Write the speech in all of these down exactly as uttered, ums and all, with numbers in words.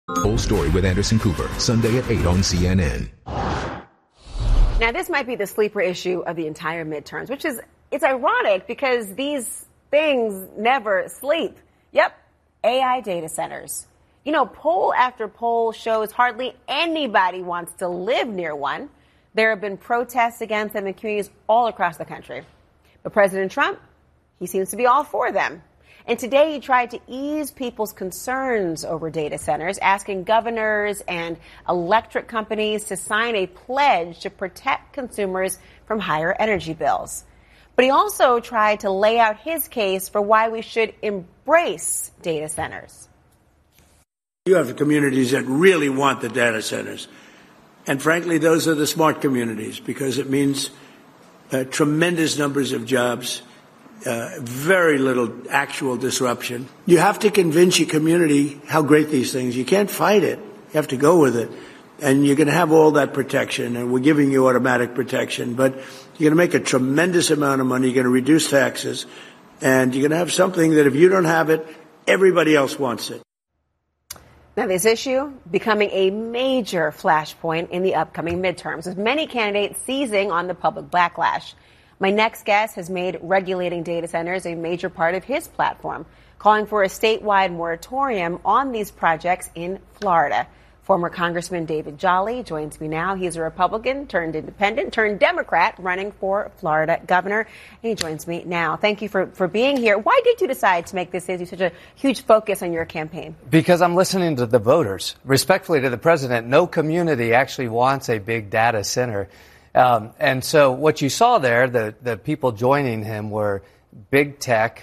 Full Story with Anderson Cooper, Sunday at eight on C N N. Now, this might be the sleeper issue of the entire midterms, which is, it's ironic because these things never sleep. Yep, A I data centers. You know, poll after poll shows hardly anybody wants to live near one. There have been protests against them in communities all across the country. But President Trump, he seems to be all for them. And today he tried to ease people's concerns over data centers, asking governors and electric companies to sign a pledge to protect consumers from higher energy bills. But he also tried to lay out his case for why we should embrace data centers. You have communities that really want the data centers. And frankly, those are the smart communities because it means uh, tremendous numbers of jobs. Uh, very little actual disruption. You have to convince your community how great these things. You can't fight it. You have to go with it. And you're going to have all that protection, and we're giving you automatic protection. But you're going to make a tremendous amount of money. You're going to reduce taxes. And you're going to have something that if you don't have it, everybody else wants it. Now, this issue becoming a major flashpoint in the upcoming midterms, with many candidates seizing on the public backlash. My next guest has made regulating data centers a major part of his platform, calling for a statewide moratorium on these projects in Florida. Former Congressman David Jolly joins me now. He's a Republican turned independent turned Democrat running for Florida governor. And he joins me now. Thank you for, for being here. Why did you decide to make this issue such a huge focus on your campaign? Because I'm listening to the voters. Respectfully to the president, no community actually wants a big data center. Um, and so what you saw there, the, the people joining him were big tech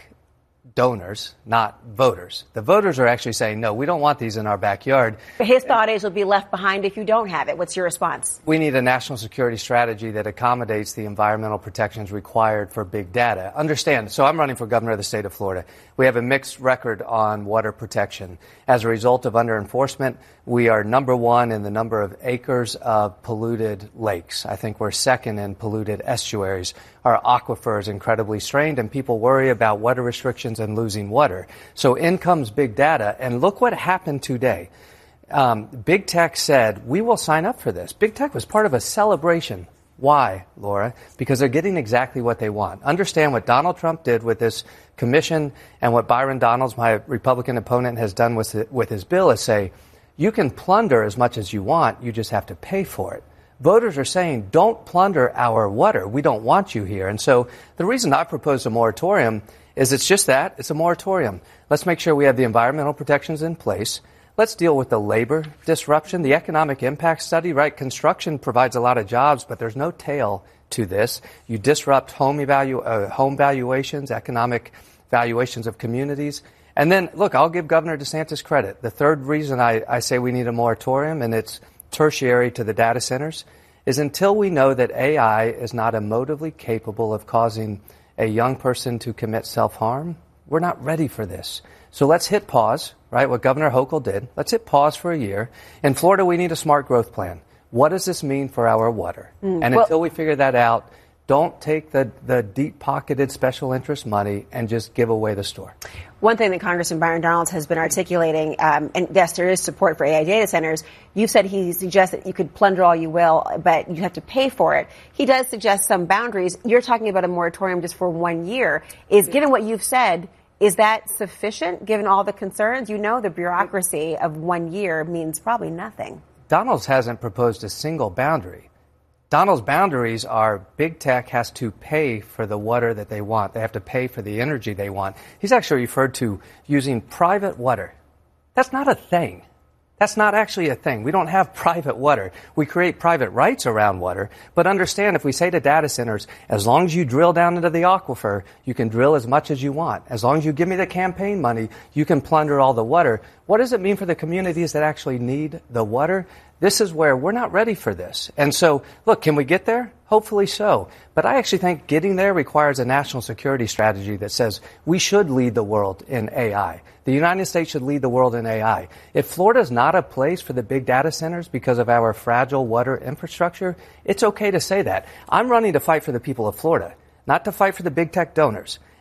donors, not voters. The voters are actually saying, no, we don't want these in our backyard. But his thought is you'll be left behind if you don't have it. What's your response? We need a national security strategy that accommodates the environmental protections required for big data. Understand, so I'm running for governor of the state of Florida. We have a mixed record on water protection. As a result of under-enforcement, we are number one in the number of acres of polluted lakes. I think we're second in polluted estuaries. Our aquifer is incredibly strained, and people worry about water restrictions and losing water. So in comes big data, and look what happened today. Um, Big Tech said, we will sign up for this. Big Tech was part of a celebration. Why, Laura? Because they're getting exactly what they want. Understand what Donald Trump did with this commission and what Byron Donalds, my Republican opponent, has done with, it, with his bill is say, you can plunder as much as you want, you just have to pay for it. Voters are saying, don't plunder our water. We don't want you here. And so the reason I proposed a moratorium is it's just that. It's a moratorium. Let's make sure we have the environmental protections in place. Let's deal with the labor disruption, the economic impact study, right? Construction provides a lot of jobs, but there's no tail to this. You disrupt home evalu- uh, home valuations, economic valuations of communities. And then, look, I'll give Governor DeSantis credit. The third reason I, I say we need a moratorium, and it's tertiary to the data centers, is until we know that A I is not emotively capable of causing a young person to commit self-harm, we're not ready for this. So let's hit pause, right, what Governor Hochul did. Let's hit pause for a year. In Florida, we need a smart growth plan. What does this mean for our water? Mm, and well, until we figure that out, don't take the, the deep-pocketed special interest money and just give away the store. One thing that Congressman Byron Donalds has been articulating, um, and yes, there is support for A I data centers. You said he suggests that you could plunder all you will, but you have to pay for it. He does suggest some boundaries. You're talking about a moratorium just for one year. Is, given what you've said, is that sufficient, given all the concerns? You know the bureaucracy of one year means probably nothing. Donalds hasn't proposed a single boundary. Donald's boundaries are big tech has to pay for the water that they want. They have to pay for the energy they want. He's actually referred to using private water. That's not a thing. That's not actually a thing. We don't have private water. We create private rights around water. But understand, if we say to data centers, as long as you drill down into the aquifer, you can drill as much as you want. As long as you give me the campaign money, you can plunder all the water. What does it mean for the communities that actually need the water? This is where we're not ready for this. And so, look, can we get there? Hopefully so. But I actually think getting there requires a national security strategy that says we should lead the world in A I. The United States should lead the world in A I. If Florida is not a place for the big data centers because of our fragile water infrastructure, it's okay to say that. I'm running to fight for the people of Florida, not to fight for the big tech donors.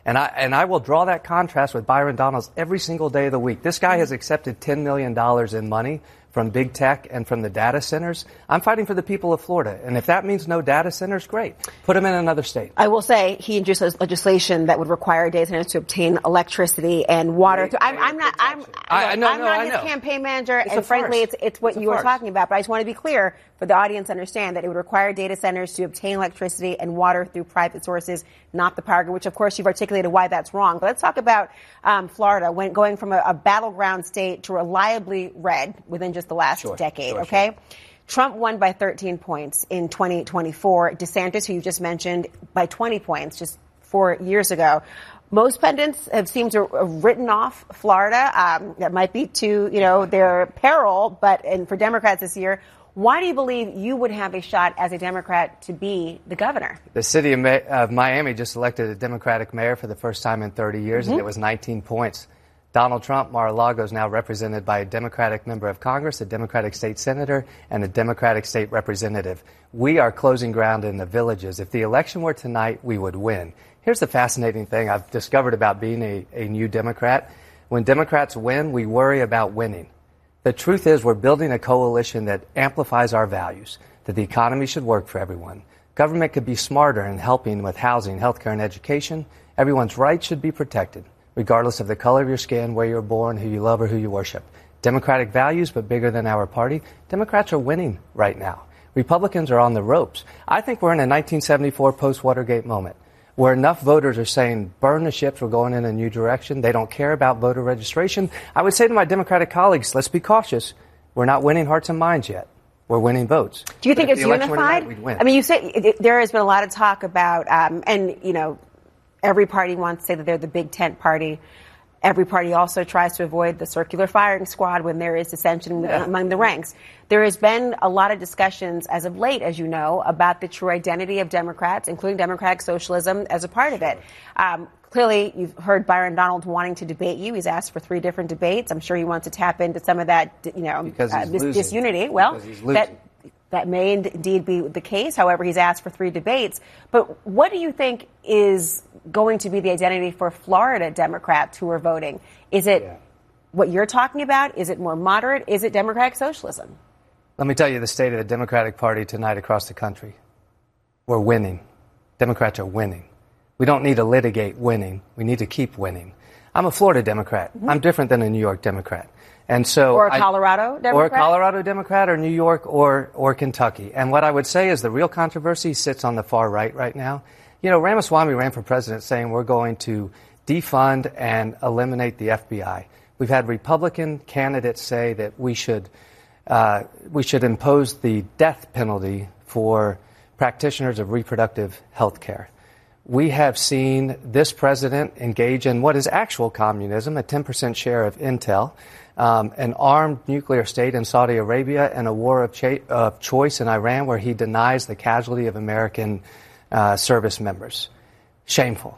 And I, and I will draw that contrast with Byron Donalds every single day of the week. This guy has accepted ten million dollars in money from big tech and from the data centers. I'm fighting for the people of Florida. And if that means no data centers, great. Put them in another state. I will say he introduced legislation that would require data centers to obtain electricity and water. They, I'm, I'm not, I'm, I, I know, I'm no, not I his know. campaign manager. It's and frankly, farce. it's, it's what it's you were farce. talking about. But I just want to be clear for the audience to understand that it would require data centers to obtain electricity and water through private sources, not the power grid, which of course you've articulated why that's wrong. But let's talk about um, Florida, when going from a, a battleground state to reliably red within just the last Sure. decade. Sure, okay. sure. Trump won by thirteen points in twenty twenty-four. DeSantis, who you just mentioned, by twenty points just four years ago. Most pundits have seemed to have written off Florida. Um, that might be to, you know, their peril, but and for Democrats this year, why do you believe you would have a shot as a Democrat to be the governor? The city of, Ma- of Miami just elected a Democratic mayor for the first time in thirty years, mm-hmm. and it was nineteen points. Donald Trump, Mar-a-Lago, is now represented by a Democratic member of Congress, a Democratic state senator, and a Democratic state representative. We are closing ground in the villages. If the election were tonight, we would win. Here's the fascinating thing I've discovered about being a, a new Democrat. When Democrats win, we worry about winning. The truth is we're building a coalition that amplifies our values, that the economy should work for everyone. Government could be smarter in helping with housing, healthcare, and education. Everyone's rights should be protected, regardless of the color of your skin, where you're born, who you love, or who you worship. Democratic values, but bigger than our party. Democrats are winning right now. Republicans are on the ropes. I think we're in a nineteen seventy-four post-Watergate moment, where enough voters are saying, burn the ships, we're going in a new direction. They don't care about voter registration. I would say to my Democratic colleagues, let's be cautious. We're not winning hearts and minds yet. We're winning votes. Do you think it's unified? Tonight, we'd win. I mean, you say it, it, there has been a lot of talk about, um, and, you know, every party wants to say that they're the big tent party. Every party also tries to avoid the circular firing squad when there is dissension yeah. among the ranks. There has been a lot of discussions as of late, as you know, about the true identity of Democrats, including democratic socialism as a part of it. Um, clearly, you've heard Byron Donalds wanting to debate you. He's asked for three different debates. I'm sure he wants to tap into some of that, you know, uh, dis- disunity. Well, that that may indeed be the case. However, he's asked for three debates. But what do you think is going to be the identity for Florida Democrats who are voting? Is it yeah. what you're talking about? Is it more moderate? Is it democratic socialism? Let me tell you the state of the Democratic Party tonight across the country. We're winning. Democrats are winning. We don't need to litigate winning. We need to keep winning. I'm a Florida Democrat. Mm-hmm. I'm different than a New York Democrat. And so or a Colorado I, Democrat? Or a Colorado Democrat, or New York, or, or Kentucky. And what I would say is the real controversy sits on the far right right now. You know, Ramaswamy ran for president saying we're going to defund and eliminate the F B I. We've had Republican candidates say that we should uh, we should impose the death penalty for practitioners of reproductive health care. We have seen this president engage in what is actual communism, a ten percent share of intel, um, an armed nuclear state in Saudi Arabia, and a war of, cha- of choice in Iran where he denies the casualty of American uh, service members. Shameful.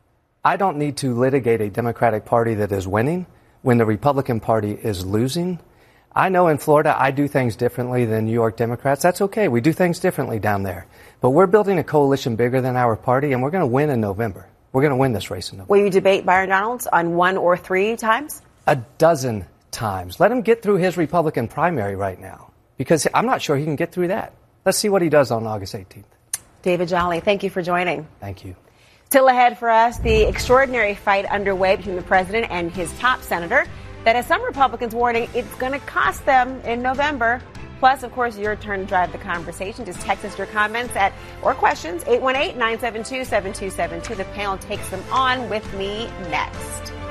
I don't need to litigate a Democratic Party that is winning when the Republican Party is losing. I know in Florida I do things differently than New York Democrats. That's okay. We do things differently down there. But we're building a coalition bigger than our party, and we're going to win in November. We're going to win this race in November. Will you debate Byron Donalds on one or three times? A dozen times. Let him get through his Republican primary right now, because I'm not sure he can get through that. Let's see what he does on August eighteenth. David Jolly, thank you for joining. Thank you. Still ahead for us, the extraordinary fight underway between the president and his top senator that has some Republicans warning it's going to cost them in November. Plus, of course, your turn to drive the conversation. Just text us your comments at or questions, eight one eight, nine seven two, seven two seven two. The panel takes them on with me next.